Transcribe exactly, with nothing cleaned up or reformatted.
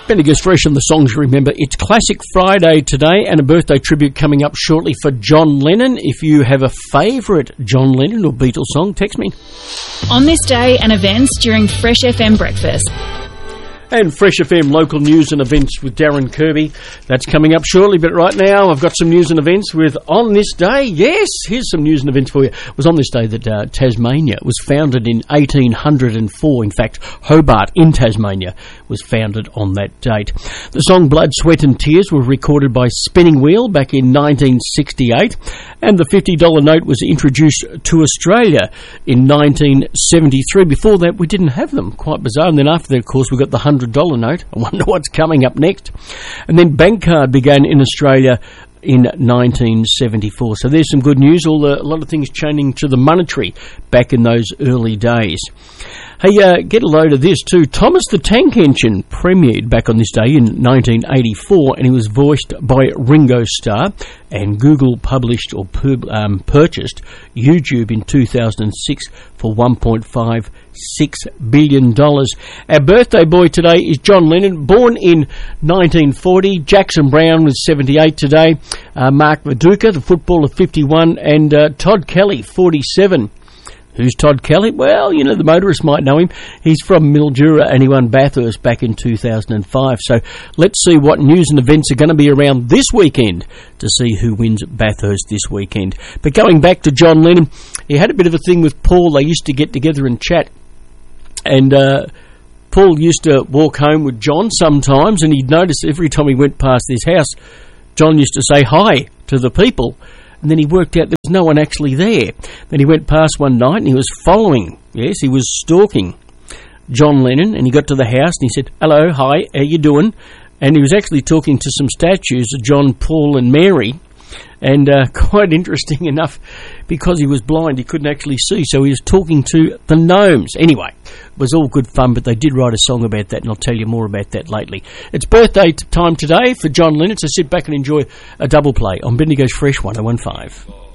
Bendigo's Fresh and the songs you remember. It's Classic Friday today and a birthday tribute coming up shortly for John Lennon. If you have a favourite John Lennon or Beatles song, text me. On this day and events during Fresh F M Breakfast. And Fresh F M local news and events with Darren Kirby. That's coming up shortly, but right now I've got some news and events with On This Day. Yes, here's some news and events for you. It was on this day that uh, Tasmania was founded in eighteen oh four. In fact, Hobart in Tasmania was founded on that date. The song Blood, Sweat and Tears was recorded by Spinning Wheel back in nineteen sixty-eight. And the fifty dollar note was introduced to Australia in nineteen seventy-three. Before that, we didn't have them. Quite bizarre. And then after that, of course, we got the one hundred dollar note. I wonder what's coming up next. And then bank card began in Australia in nineteen seventy-four. So there's some good news. All the, a lot of things changing to the monetary back in those early days. Hey, uh, get a load of this too. Thomas the Tank Engine premiered back on this day in nineteen eighty-four, and he was voiced by Ringo Starr. And Google published or pub, um, purchased YouTube in two thousand six for one point five six billion dollars. Our birthday boy today is John Lennon, born in nineteen forty. Jackson Brown was seventy-eight today. Uh, Mark Viduka, the footballer, fifty-one. And uh, Todd Kelly, forty-seven. Who's Todd Kelly? Well, you know, the motorists might know him. He's from Mildura and he won Bathurst back in two thousand five. So let's see what news and events are going to be around this weekend to see who wins Bathurst this weekend. But going back to John Lennon, he had a bit of a thing with Paul. They used to get together and chat. And uh, Paul used to walk home with John sometimes, and he'd notice every time he went past this house, John used to say hi to the people. And then he worked out there was no one actually there. Then he went past one night and he was following, yes, he was stalking John Lennon, and he got to the house and he said, hello, hi, how you doing? And he was actually talking to some statues of John, Paul and Mary. And uh, quite interesting enough, because he was blind, he couldn't actually see, so he was talking to the gnomes. Anyway, it was all good fun, but they did write a song about that, and I'll tell you more about that lately. It's birthday time today for John Lennon, so sit back and enjoy a double play on Bendigo's Fresh one oh one five.